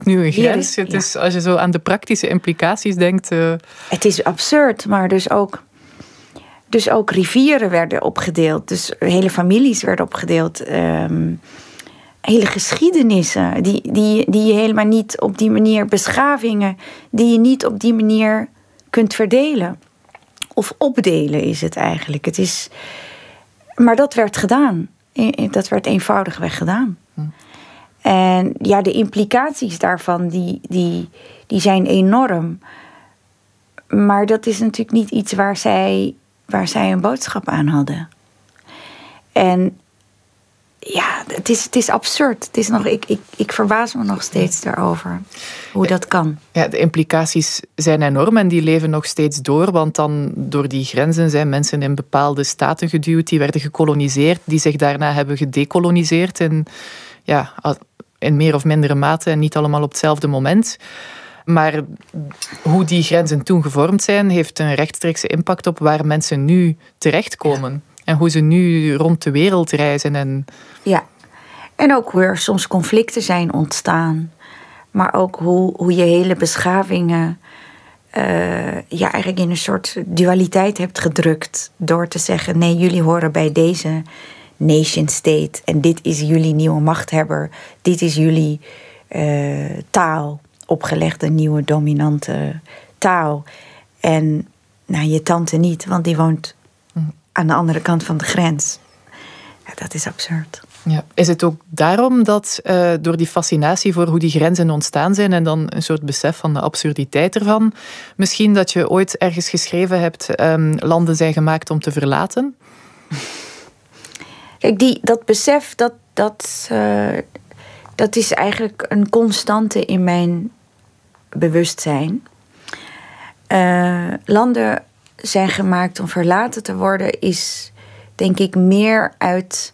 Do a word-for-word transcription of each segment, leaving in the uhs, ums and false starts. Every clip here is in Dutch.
nu een grens. Is, het ja. is, als je zo aan de praktische implicaties denkt... Uh... Het is absurd, maar dus ook... Dus ook rivieren werden opgedeeld. Dus hele families werden opgedeeld. Um, hele geschiedenissen. Die, die, die je helemaal niet op die manier... Beschavingen die je niet op die manier kunt verdelen. Of opdelen is het eigenlijk. Het is, maar dat werd gedaan. Dat werd eenvoudigweg gedaan. Hm. En ja, de implicaties daarvan, die, die, die zijn enorm. Maar dat is natuurlijk niet iets waar zij, waar zij een boodschap aan hadden. En ja, het is, het is absurd. Het is nog, ik, ik, ik verbaas me nog steeds daarover. Hoe dat kan. Ja, de implicaties zijn enorm en die leven nog steeds door. Want dan door die grenzen zijn mensen in bepaalde staten geduwd. Die werden gekoloniseerd. Die zich daarna hebben gedekoloniseerd. En ja, in meer of mindere mate en niet allemaal op hetzelfde moment. Maar hoe die grenzen toen gevormd zijn, heeft een rechtstreekse impact op waar mensen nu terechtkomen. Ja. En hoe ze nu rond de wereld reizen. En... Ja, en ook hoe er soms conflicten zijn ontstaan. Maar ook hoe, hoe je hele beschavingen uh, ja, eigenlijk in een soort dualiteit hebt gedrukt. Door te zeggen, nee, jullie horen bij deze nation state. En dit is jullie nieuwe machthebber. Dit is jullie uh, taal. Opgelegde nieuwe dominante taal. En nou, je tante niet, want die woont aan de andere kant van de grens. Ja, dat is absurd. Ja. Is het ook daarom dat uh, door die fascinatie voor hoe die grenzen ontstaan zijn en dan een soort besef van de absurditeit ervan, misschien dat je ooit ergens geschreven hebt, um, landen zijn gemaakt om te verlaten? Kijk, die, dat besef, dat, dat, uh, dat is eigenlijk een constante in mijn bewustzijn. Uh, landen zijn gemaakt om verlaten te worden, is denk ik meer uit,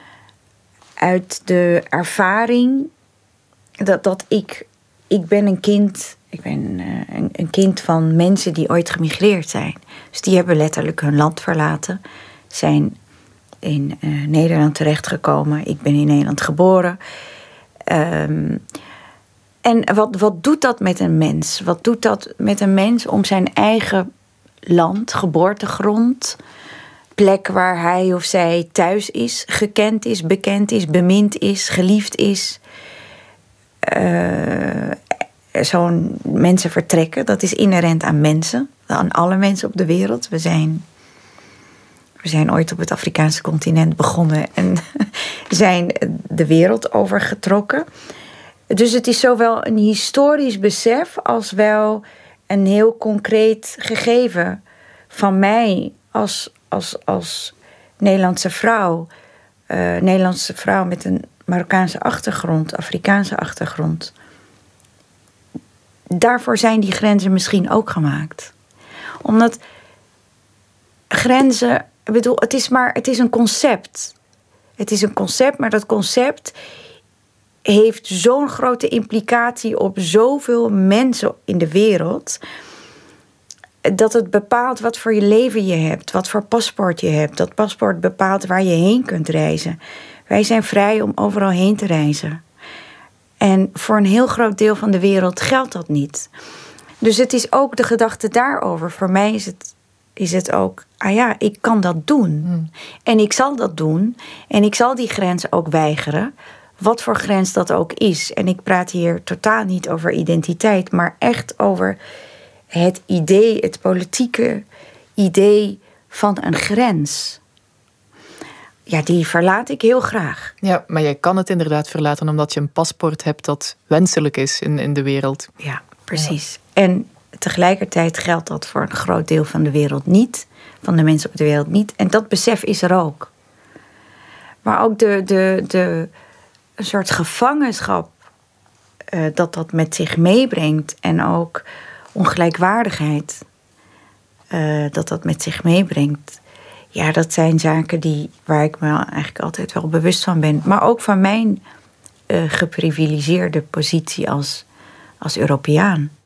uit de ervaring dat, dat ik, ik ben een kind, ik ben uh, een, een kind van mensen die ooit gemigreerd zijn. Dus die hebben letterlijk hun land verlaten, zijn in uh, Nederland terechtgekomen. Ik ben in Nederland geboren. Um, en wat, wat doet dat met een mens? Wat doet dat met een mens om zijn eigen land, geboortegrond, plek waar hij of zij thuis is, gekend is, bekend is, bemind is, geliefd is. Uh, Zo'n mensen vertrekken, dat is inherent aan mensen, aan alle mensen op de wereld. We zijn, we zijn ooit op het Afrikaanse continent begonnen en zijn de wereld overgetrokken. Dus het is zowel een historisch besef als wel een heel concreet gegeven van mij als, als, als Nederlandse vrouw. Uh, Nederlandse vrouw met een Marokkaanse achtergrond, Afrikaanse achtergrond. Daarvoor zijn die grenzen misschien ook gemaakt. Omdat grenzen, ik bedoel, het is maar, het is een concept. Het is een concept, maar dat concept heeft zo'n grote implicatie op zoveel mensen in de wereld, dat het bepaalt wat voor je leven je hebt, wat voor paspoort je hebt. Dat paspoort bepaalt waar je heen kunt reizen. Wij zijn vrij om overal heen te reizen. En voor een heel groot deel van de wereld geldt dat niet. Dus het is ook de gedachte daarover. Voor mij is het, is het ook, ah ja, ik kan dat doen. Hmm. En ik zal dat doen. En ik zal die grens ook weigeren. Wat voor grens dat ook is. En ik praat hier totaal niet over identiteit, maar echt over het idee, het politieke idee van een grens. Ja, die verlaat ik heel graag. Ja, maar jij kan het inderdaad verlaten omdat je een paspoort hebt dat wenselijk is in, in de wereld. Ja, precies. Ja. En tegelijkertijd geldt dat voor een groot deel van de wereld niet. Van de mensen op de wereld niet. En dat besef is er ook. Maar ook de, de, de een soort gevangenschap uh, dat dat met zich meebrengt. En ook ongelijkwaardigheid uh, dat dat met zich meebrengt. Ja, dat zijn zaken die, waar ik me eigenlijk altijd wel bewust van ben. Maar ook van mijn uh, geprivilegeerde positie als, als Europeaan.